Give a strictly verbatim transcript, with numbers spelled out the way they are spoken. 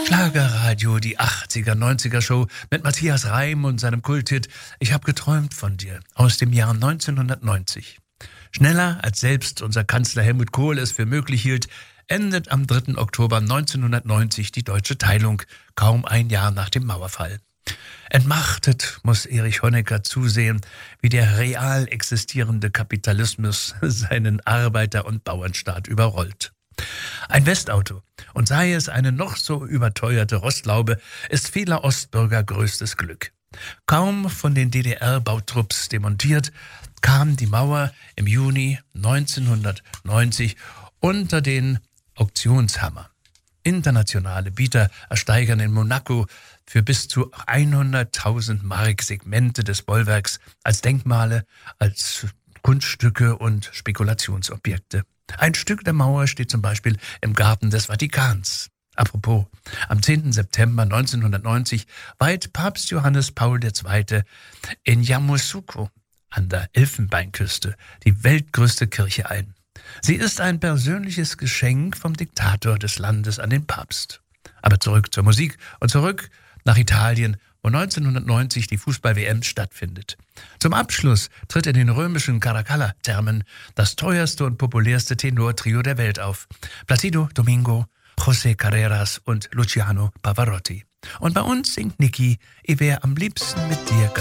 Schlagerradio, die achtziger, neunziger Show mit Matthias Reim und seinem Kulthit Ich hab geträumt von dir aus dem Jahr neunzehnhundertneunzig. Schneller als selbst unser Kanzler Helmut Kohl es für möglich hielt, endet am dritten Oktober neunzehnhundertneunzig die deutsche Teilung, kaum ein Jahr nach dem Mauerfall. Entmachtet muss Erich Honecker zusehen, wie der real existierende Kapitalismus seinen Arbeiter- und Bauernstaat überrollt. Ein Westauto, und sei es eine noch so überteuerte Rostlaube, ist vieler Ostbürger größtes Glück. Kaum von den D D R-Bautrupps demontiert, kam die Mauer im Juni neunzehnhundertneunzig unter den Auktionshammer. Internationale Bieter ersteigern in Monaco für bis zu hunderttausend Mark Segmente des Bollwerks als Denkmale, als Kunststücke und Spekulationsobjekte. Ein Stück der Mauer steht zum Beispiel im Garten des Vatikans. Apropos, am zehnten September neunzehnhundertneunzig weiht Papst Johannes Paul der Zweite. in Yamoussoukro an der Elfenbeinküste die weltgrößte Kirche ein. Sie ist ein persönliches Geschenk vom Diktator des Landes an den Papst. Aber zurück zur Musik und zurück nach Italien, wo neunzehnhundertneunzig die Fußball-W M stattfindet. Zum Abschluss tritt in den römischen Caracalla-Thermen das teuerste und populärste Tenortrio der Welt auf. Placido Domingo, José Carreras und Luciano Pavarotti. Und bei uns singt Niki, ich wär am liebsten mit dir